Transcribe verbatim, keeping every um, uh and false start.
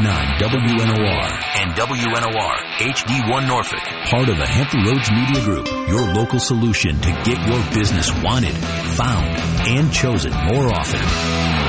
nine W N O R and W N O R H D one Norfolk. Part of the Hampton Roads Media Group, your local solution to get your business wanted, found, and chosen more often.